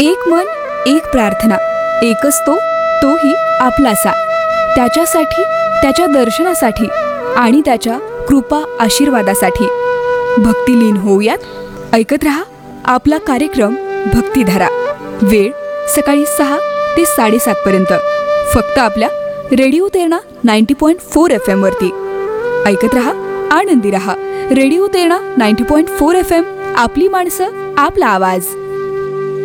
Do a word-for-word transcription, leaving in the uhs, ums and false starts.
एक मन एक प्रार्थना, एकच तो तोही आपलासा. त्याच्यासाठी, त्याच्या दर्शनासाठी आणि त्याच्या कृपा आशीर्वादासाठी भक्तिलीन होऊयात. ऐकत रहा आपला कार्यक्रम भक्तिधारा. वेळ सकाळी सहा ते साडेसात पर्यंत, फक्त आपल्या radio Terna ninety point four F M वरती. ऐकत रहा, आनंदी रहा. Radio Terna ninety point four F M, आपली माणसं, आपला आवाज.